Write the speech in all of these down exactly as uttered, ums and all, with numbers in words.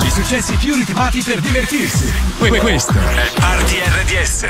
I successi più ritmati per divertirsi. Questo è Party R D S.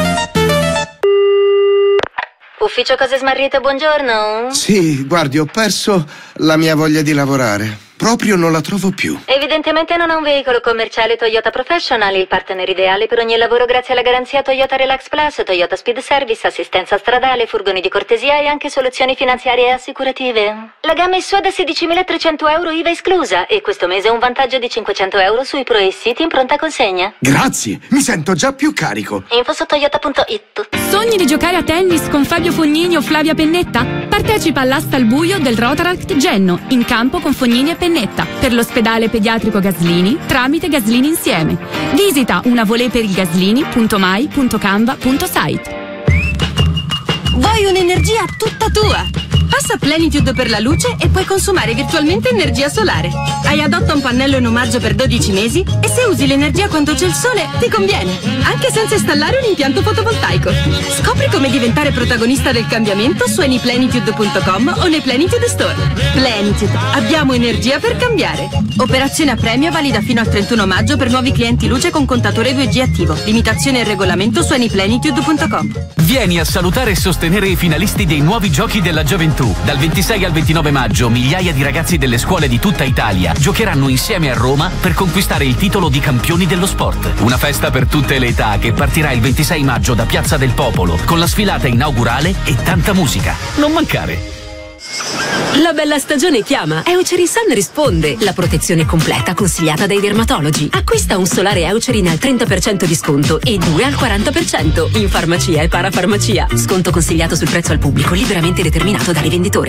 Ufficio Cose Smarrite, buongiorno. Sì, guardi, ho perso la mia voglia di lavorare. Proprio non la trovo più. Evidentemente non ha un veicolo commerciale Toyota Professional, il partner ideale per ogni lavoro grazie alla garanzia Toyota Relax Plus, Toyota Speed Service, assistenza stradale, furgoni di cortesia e anche soluzioni finanziarie e assicurative. La gamma è sua da sedicimilatrecento euro I V A esclusa e questo mese un vantaggio di cinquecento euro sui Pro e City in pronta consegna. Grazie, mi sento già più carico. Info su toyota punto it. Sogni di giocare a tennis con Fabio Fognini o Flavia Pennetta? Partecipa all'asta al buio del Rotaract Genno, in campo con Fognini e Pennetta, per l'ospedale pediatrico Gaslini tramite Gaslini Insieme. Visita unavoleperilgaslini punto mai punto canva punto site. Vuoi un'energia tutta tua? Passa Plenitude per la luce e puoi consumare virtualmente energia solare. Hai adotta un pannello in omaggio per dodici mesi e se usi l'energia quando c'è il sole ti conviene, anche senza installare un impianto fotovoltaico. Scopri come diventare protagonista del cambiamento su anyplenitude punto com o nei Plenitude Store. Plenitude, abbiamo energia per cambiare. Operazione a premio valida fino al trentuno maggio per nuovi clienti luce con contatore due G attivo. Limitazione e regolamento su anyplenitude punto com. Vieni a salutare e sostenere i finalisti dei nuovi giochi della gioventù. Dal ventisei al ventinove maggio migliaia di ragazzi delle scuole di tutta Italia giocheranno insieme a Roma per conquistare il titolo di campioni dello sport. Una festa per tutte le età che partirà il ventisei maggio da Piazza del Popolo con la sfilata inaugurale e tanta musica. Non mancare! La bella stagione chiama. Eucerin risponde. La protezione completa consigliata dai dermatologi. Acquista un solare Eucerin al trenta per cento di sconto e due al quaranta per cento in farmacia e parafarmacia. Sconto consigliato sul prezzo al pubblico, liberamente determinato dal rivenditore.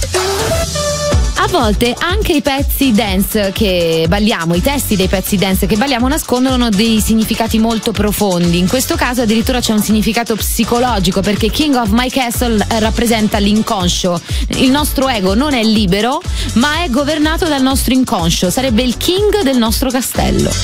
A volte anche i pezzi dance che balliamo, i testi dei pezzi dance che balliamo nascondono dei significati molto profondi. In questo caso addirittura c'è un significato psicologico, perché King of My Castle rappresenta l'inconscio. Il nostro ego non è libero, ma è governato dal nostro inconscio, sarebbe il king del nostro castello.